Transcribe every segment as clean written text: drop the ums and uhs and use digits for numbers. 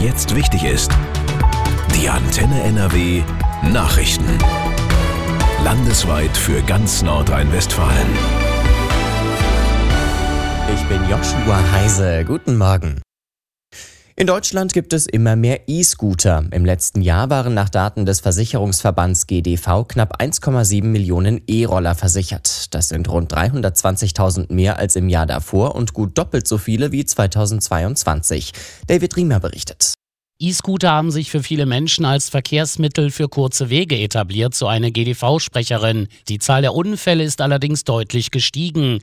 jetzt wichtig ist. Die Antenne NRW Nachrichten. Landesweit für ganz Nordrhein-Westfalen. Ich bin Joshua Heise. Guten Morgen. In Deutschland gibt es immer mehr E-Scooter. Im letzten Jahr waren nach Daten des Versicherungsverbands GDV knapp 1,7 Millionen E-Roller versichert. Das sind rund 320.000 mehr als im Jahr davor und gut doppelt so viele wie 2022. David Riemer berichtet. E-Scooter haben sich für viele Menschen als Verkehrsmittel für kurze Wege etabliert, so eine GDV-Sprecherin. Die Zahl der Unfälle ist allerdings deutlich gestiegen.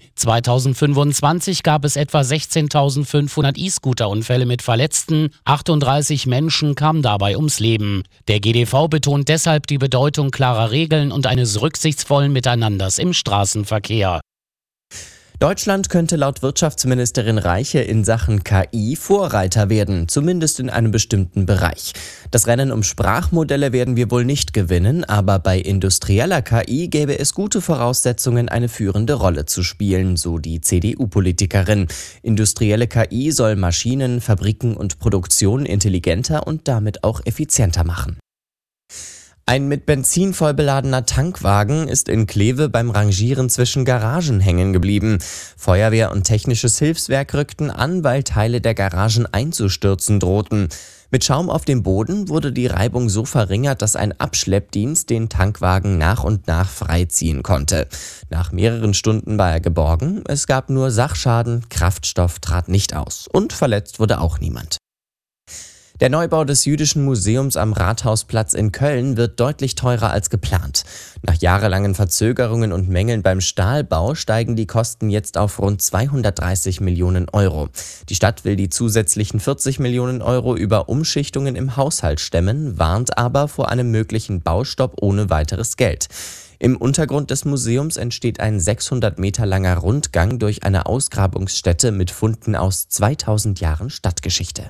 2025 gab es etwa 16.500 E-Scooter-Unfälle mit Verletzten. 38 Menschen kamen dabei ums Leben. Der GDV betont deshalb die Bedeutung klarer Regeln und eines rücksichtsvollen Miteinanders im Straßenverkehr. Deutschland könnte laut Wirtschaftsministerin Reiche in Sachen KI Vorreiter werden, zumindest in einem bestimmten Bereich. Das Rennen um Sprachmodelle werden wir wohl nicht gewinnen, aber bei industrieller KI gäbe es gute Voraussetzungen, eine führende Rolle zu spielen, so die CDU-Politikerin. Industrielle KI soll Maschinen, Fabriken und Produktion intelligenter und damit auch effizienter machen. Ein mit Benzin voll beladener Tankwagen ist in Kleve beim Rangieren zwischen Garagen hängen geblieben. Feuerwehr und technisches Hilfswerk rückten an, weil Teile der Garagen einzustürzen drohten. Mit Schaum auf dem Boden wurde die Reibung so verringert, dass ein Abschleppdienst den Tankwagen nach und nach freiziehen konnte. Nach mehreren Stunden war er geborgen. Es gab nur Sachschaden, Kraftstoff trat nicht aus und verletzt wurde auch niemand. Der Neubau des Jüdischen Museums am Rathausplatz in Köln wird deutlich teurer als geplant. Nach jahrelangen Verzögerungen und Mängeln beim Stahlbau steigen die Kosten jetzt auf rund 230 Millionen Euro. Die Stadt will die zusätzlichen 40 Millionen Euro über Umschichtungen im Haushalt stemmen, warnt aber vor einem möglichen Baustopp ohne weiteres Geld. Im Untergrund des Museums entsteht ein 600 Meter langer Rundgang durch eine Ausgrabungsstätte mit Funden aus 2000 Jahren Stadtgeschichte.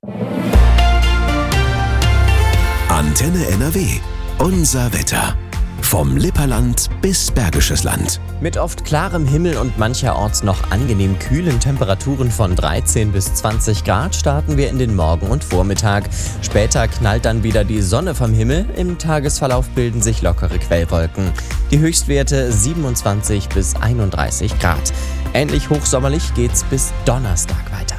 Antenne NRW. Unser Wetter. Vom Lipperland bis Bergisches Land. Mit oft klarem Himmel und mancherorts noch angenehm kühlen Temperaturen von 13 bis 20 Grad starten wir in den Morgen und Vormittag. Später knallt dann wieder die Sonne vom Himmel. Im Tagesverlauf bilden sich lockere Quellwolken. Die Höchstwerte 27 bis 31 Grad. Ähnlich hochsommerlich geht's bis Donnerstag weiter.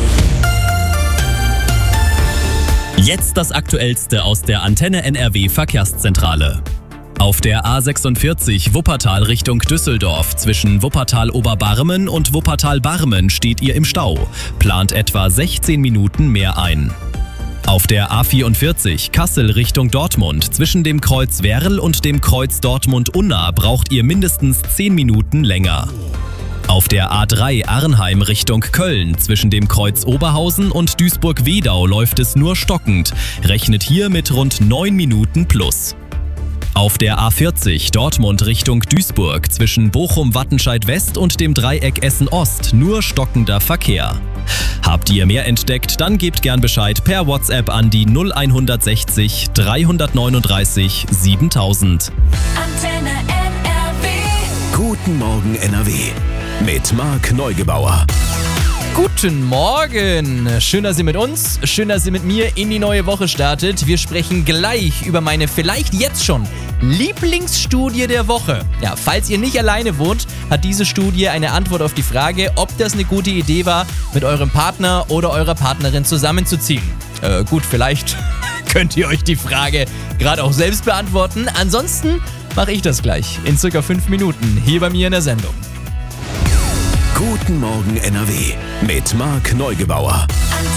Jetzt das Aktuellste aus der Antenne NRW Verkehrszentrale. Auf der A46 Wuppertal Richtung Düsseldorf zwischen Wuppertal-Oberbarmen und Wuppertal-Barmen steht ihr im Stau. Plant etwa 16 Minuten mehr ein. Auf der A44 Kassel Richtung Dortmund zwischen dem Kreuz Werl und dem Kreuz Dortmund-Unna braucht ihr mindestens 10 Minuten länger. Auf der A3 Arnheim Richtung Köln zwischen dem Kreuz Oberhausen und Duisburg-Wedau läuft es nur stockend, rechnet hier mit rund 9 Minuten plus. Auf der A40 Dortmund Richtung Duisburg zwischen Bochum-Wattenscheid West und dem Dreieck Essen-Ost nur stockender Verkehr. Habt ihr mehr entdeckt, dann gebt gern Bescheid per WhatsApp an die 0160 339 7000. Antenne NRW. Guten Morgen NRW. Mit Marc Neugebauer. Guten Morgen! Schön, dass ihr mit uns, schön, dass ihr mit mir in die neue Woche startet. Wir sprechen gleich über meine vielleicht jetzt schon Lieblingsstudie der Woche. Ja, falls ihr nicht alleine wohnt, hat diese Studie eine Antwort auf die Frage, ob das eine gute Idee war, mit eurem Partner oder eurer Partnerin zusammenzuziehen. Gut, vielleicht könnt ihr euch die Frage gerade auch selbst beantworten. Ansonsten mache ich das gleich in circa 5 Minuten hier bei mir in der Sendung. Guten Morgen NRW mit Marc Neugebauer.